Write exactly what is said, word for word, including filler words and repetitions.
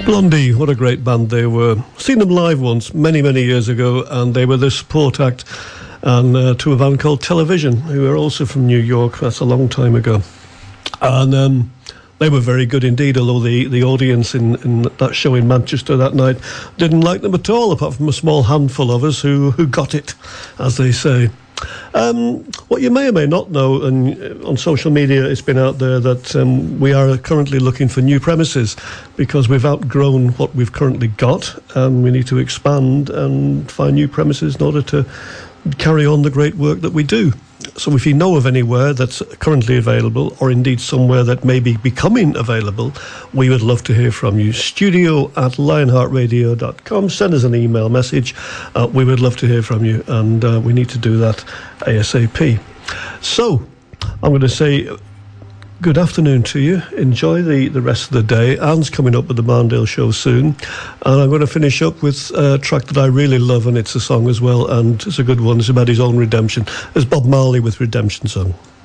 Blondie, what a great band they were. Seen them live once, many, many years ago, and they were the support act and uh, to a band called Television, who are also from New York. That's a long time ago. And um, they were very good indeed, although the, the audience in, in that show in Manchester that night didn't like them at all, apart from a small handful of us who, who got it, as they say. Um, what you may or may not know, and on social media it's been out there, that um, we are currently looking for new premises because we've outgrown what we've currently got, and we need to expand and find new premises in order to carry on the great work that we do. So if you know of anywhere that's currently available, or indeed somewhere that may be becoming available, we would love to hear from you. Studio at lionheart radio dot com. Send us an email message. Uh, we would love to hear from you, and uh, we need to do that ASAP. So I'm going to say good afternoon to you. Enjoy the, the rest of the day. Anne's coming up with the Marndale Show soon. And I'm going to finish up with a track that I really love, and it's a song as well, and it's a good one. It's about his own redemption. It's Bob Marley with Redemption Song.